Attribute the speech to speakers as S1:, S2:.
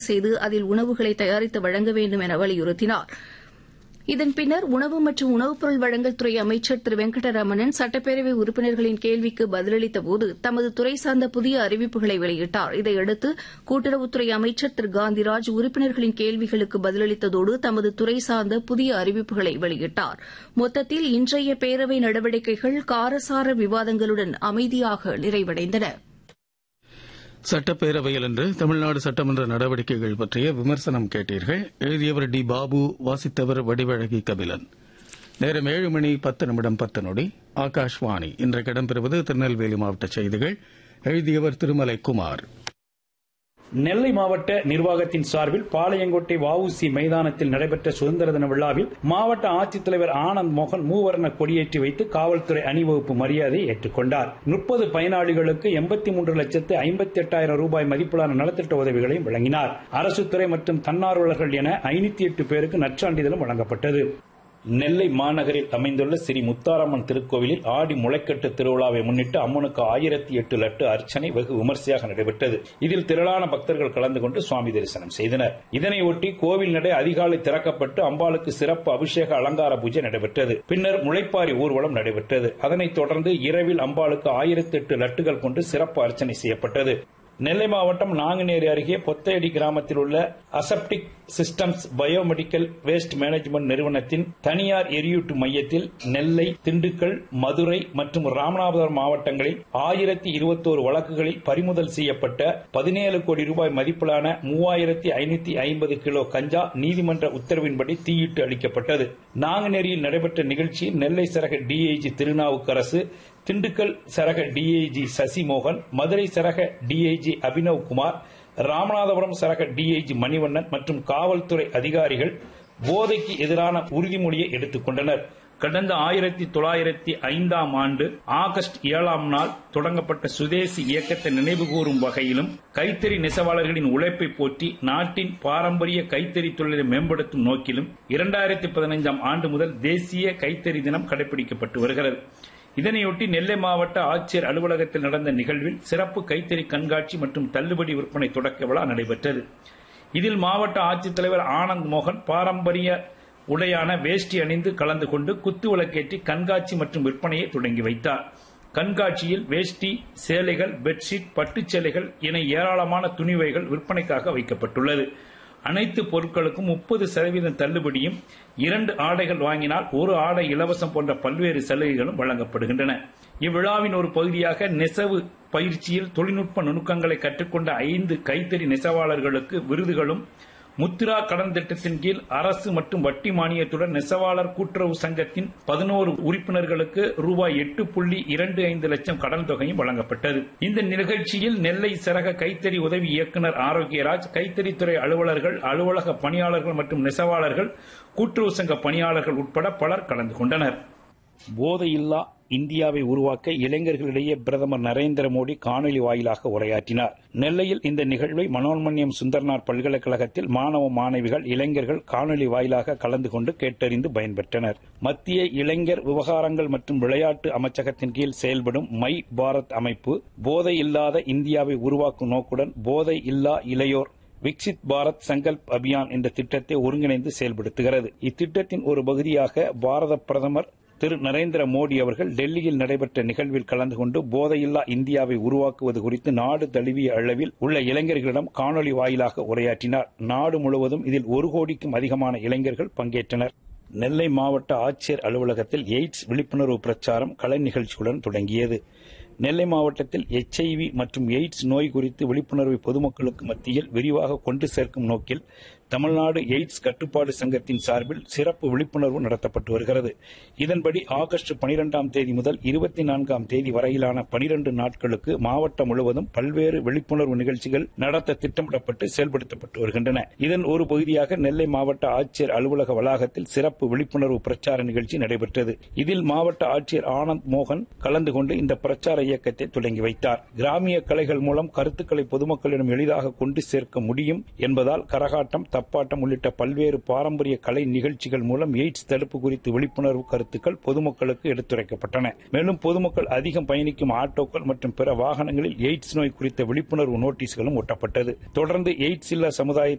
S1: செய்து அதில் உணவுகளை தயாரித்து வழங்க வேண்டும் என வலியுறுத்தினார். இதன் பின்னர் உணவு மற்றும் உணவுப் பொருள் வழங்கல் துறை அமைச்சர் திரு வெங்கடரமணன் சட்டப்பேரவை உறுப்பினர்களின் கேள்விக்கு பதிலளித்தபோது தமது துறை சார்ந்த புதிய அறிவிப்புகளை வெளியிட்டார். இதையடுத்து கூட்டுறவுத்துறை அமைச்சர் திரு காந்திராஜ் உறுப்பினர்களின் கேள்விகளுக்கு பதிலளித்ததோடு தமது துறை சார்ந்த புதிய அறிவிப்புகளை வெளியிட்டார். மொத்தத்தில் இன்றைய பேரவை நடவடிக்கைகள் காரசார விவாதங்களுடன் அமைதியாக நிறைவடைந்தன.
S2: சட்டப்பேரவையில் இன்று தமிழ்நாடு சட்டமன்ற நடவடிக்கைகள் பற்றிய விமர்சனம் கேட்டீர்கள். எழுதியவர் டி. பாபு, வாசித்தவர் வடிவழகி கபிலன். நேரம் 7:10 ஆகாஷ்வாணி. இன்றைக்கு இடம்பெறுவது திருநெல்வேலி மாவட்ட செய்திகள். எழுதியவர் திருமலை குமார்.
S3: நெல்லை மாவட்ட நிர்வாகத்தின் சார்பில் பாளையங்கோட்டை வ.உ.சி. மைதானத்தில் நடைபெற்ற சுதந்திர தின விழாவில் மாவட்ட ஆட்சித்தலைவர் ஆனந்த் மோகன் மூவர்ண கொடியேற்றி வைத்து காவல்துறை அணிவகுப்பு மரியாதையை ஏற்றுக்கொண்டார். 30 பயனாளிகளுக்கு 83,58,000 ரூபாய் மதிப்பிலான நலத்திட்ட உதவிகளையும் வழங்கினார். அரசுத்துறை மற்றும் தன்னார்வலர்கள் என 508 பேருக்கு நற்சான்றிதழும் வழங்கப்பட்டது. நெல்லை மாநகரில் அமைந்துள்ள ஸ்ரீ முத்தாரம்மன் திருக்கோவிலில் ஆடி முளைக்கட்டு திருவிழாவை முன்னிட்டு அம்மனுக்கு 1008 லட்டு அர்ச்சனை வெகு விமர்சையாக நடைபெற்றது. இதில் திரளான பக்தர்கள் கலந்து கொண்டு சுவாமி தரிசனம் செய்தனர். இதனையொட்டி கோவில் நடை அதிகாலை திறக்கப்பட்டு அம்பாளுக்கு சிறப்பு அபிஷேக அலங்கார பூஜை நடைபெற்றது. பின்னர் முளைப்பாரி ஊர்வலம் நடைபெற்றது. அதனைத் தொடர்ந்து இரவில் அம்பாளுக்கு 1008 லட்டுகள் கொண்டு சிறப்பு அர்ச்சனை செய்யப்பட்டது. நெல்லை மாவட்டம் நாங்குநேரி அருகே பொத்தையடி கிராமத்தில் உள்ள aseptic systems biomedical waste management நிறுவனத்தின் தனியார் எரியூட்டு மையத்தில் நெல்லை, திண்டுக்கல், மதுரை மற்றும் ராமநாதபுரம் மாவட்டங்களில் 1021 வழக்குகளில் பறிமுதல் செய்யப்பட்ட 17 கோடி ரூபாய் மதிப்பிலான 3550 கிலோ கஞ்சா நீதிமன்ற உத்தரவின்படி தீயிட்டு அளிக்கப்பட்டது. நாங்குநேரியில் நடைபெற்ற நிகழ்ச்சியில் நெல்லை சரக டிஐஜி திருநாவுக்கரசு, திண்டுக்கல் சரக டிஐஜி சசிமோகன், மதுரை சரக டிஐஜி அபினவ் குமார், ராமநாதபுரம் சரக டிஐஜி மணிவண்ணன் மற்றும் காவல்துறை அதிகாரிகள் போதைக்கு எதிரான உறுதிமொழியை எடுத்துக் கொண்டனர். கடந்த 1905ஆம் ஆண்டு ஆகஸ்ட் 7ஆம் நாள் தொடங்கப்பட்ட சுதேசி இயக்கத்தை நினைவுகூரும் வகையிலும் கைத்தறி நெசவாளர்களின் உழைப்பை போற்றி நாட்டின் பாரம்பரிய கைத்தறி தொழிலை மேம்படுத்தும் நோக்கிலும் 2015ஆம் ஆண்டு முதல் தேசிய கைத்தறி தினம் கடைபிடிக்கப்பட்டு வருகிறது. இதனையொட்டி நெல்லை மாவட்ட ஆட்சியர் அலுவலகத்தில் நடந்த நிகழ்வில் சிறப்பு கைத்தறி கண்காட்சி மற்றும் தள்ளுபடி விற்பனை தொடக்க விழா நடைபெற்றது. இதில் மாவட்ட ஆட்சித்தலைவர் ஆனந்த் மோகன் பாரம்பரிய உடையான வேஷ்டி அணிந்து கலந்து கொண்டு குத்துவிளக்கேற்றி கண்காட்சி மற்றும் விற்பனையை தொடங்கி வைத்தார். கண்காட்சியில் வேஷ்டி, சேலைகள், பெட்ஷீட், பட்டுச் சேலைகள் என ஏராளமான துணிவைகள் விற்பனைக்காக வைக்கப்பட்டுள்ளது. அனைத்து பொருட்களுக்கும் 30% தள்ளுபடியும், 2 ஆடைகள் வாங்கினால் 1 ஆடை இலவசம் போன்ற பல்வேறு சலுகைகளும் வழங்கப்படுகின்றன. இவ்விழாவின் ஒரு பகுதியாக நெசவு பயிற்சியில் தொழில்நுட்ப நுணுக்கங்களை கற்றுக்கொண்ட 5 கைத்தறி நெசவாளர்களுக்கு விருதுகளும், முத்ரா கடன் திட்டத்தின் கீழ் அரசு மற்றும் வட்டி மானியத்துடன் நெசவாளர் கூட்டுறவு சங்கத்தின் 11 உறுப்பினர்களுக்கு ரூபாய் 8.25 லட்சம் கடன் தொகையும் வழங்கப்பட்டது. இந்த நிகழ்ச்சியில் நெல்லை சரக கைத்தறி உதவி இயக்குநர் ஆரோக்கியராஜ், கைத்தறித்துறை அலுவலர்கள், அலுவலக பணியாளர்கள் மற்றும் நெசவாளர்கள், கூட்டுறவு சங்க பணியாளர்கள் உட்பட பலர் கலந்து கொண்டனர். போதையில்லா இந்தியாவை உருவாக்க இளைஞர்களிடையே பிரதமர் நரேந்திர மோடி காணொலி வாயிலாக உரையாற்றினார். நெல்லையில் இந்த நிகழ்வை மனோன்மணியம் சுந்தரனார் பல்கலைக்கழகத்தில் மாணவ மாணவிகள், இளைஞர்கள் காணொலி வாயிலாக கலந்து கொண்டு கேட்டறிந்து பயன்பெற்றனர். மத்திய இளைஞர் விவகாரங்கள் மற்றும் விளையாட்டு அமைச்சகத்தின் கீழ் செயல்படும் மை பாரத் அமைப்பு போதை இல்லாத இந்தியாவை உருவாக்கும் நோக்குடன் போதை இல்லா இளையோர் விக்சித் பாரத் சங்கல்ப் அபியான் என்ற திட்டத்தை ஒருங்கிணைந்து செயல்படுத்துகிறது. இத்திட்டத்தின் ஒரு பகுதியாக பாரத பிரதமர் திரு நரேந்திர மோடி அவர்கள் டெல்லியில் நடைபெற்ற நிகழ்வில் கலந்து கொண்டு போதையில்லா இந்தியாவை உருவாக்குவது குறித்து நாடு தழுவிய அளவில் உள்ள இளைஞர்களிடம் காணொலி வாயிலாக உரையாற்றினார். நாடு முழுவதும் இதில் 1 கோடிக்கும் அதிகமான இளைஞர்கள் பங்கேற்றனர். நெல்லை மாவட்ட ஆட்சியர் அலுவலகத்தில் எய்ட்ஸ் விழிப்புணர்வு பிரச்சாரம் கலை நிகழ்ச்சியுடன் தொடங்கியது. நெல்லை மாவட்டத்தில் HIV மற்றும் எய்ட்ஸ் நோய் குறித்து விழிப்புணர்வை பொதுமக்களுக்கு மத்தியில் விரிவாக கொண்டு சேர்க்கும் நோக்கில் தமிழ்நாடு எய்ட்ஸ் கட்டுப்பாடு சங்கத்தின் சார்பில் சிறப்பு விழிப்புணர்வு நடத்தப்பட்டு வருகிறது. இதன்படி ஆகஸ்ட் 12ஆம் தேதி முதல் 24ஆம் தேதி வரையிலான 12 நாட்களுக்கு மாவட்டம் முழுவதும் பல்வேறு விழிப்புணர்வு நிகழ்ச்சிகள் நடத்த திட்டமிடப்பட்டு செயல்படுத்தப்பட்டு வருகின்றன. இதன் ஒரு பகுதியாக நெல்லை மாவட்ட ஆட்சியர் அலுவலக வளாகத்தில் சிறப்பு விழிப்புணர்வு பிரச்சார நிகழ்ச்சி நடைபெற்றது. இதில் மாவட்ட ஆட்சியர் ஆனந்த் மோகன் கலந்து கொண்டு இந்த பிரச்சார இயக்கத்தை தொடங்கி வைத்தார். கிராமிய கலைகள் மூலம் கருத்துக்களை பொதுமக்களிடம் எளிதாக கொண்டு சேர்க்க முடியும் என்பதால் கரகாட்டம், தப்பாட்டம் உள்ளிட்ட பல்வேறு பாரம்பரிய கலை நிகழ்ச்சிகள் மூலம் எய்ட்ஸ் தடுப்பு குறித்து விழிப்புணர்வு கருத்துக்கள் பொதுமக்களுக்கு எடுத்துரைக்கப்பட்டன. மேலும் பொதுமக்கள் அதிகம் பயணிக்கும் ஆட்டோக்கள் மற்றும் பிற வாகனங்களில் எய்ட்ஸ் நோய் குறித்த விழிப்புணர்வு நோட்டீஸ்களும் ஒட்டப்பட்டது. தொடர்ந்து எய்ட்ஸ் இல்லா சமுதாயத்தை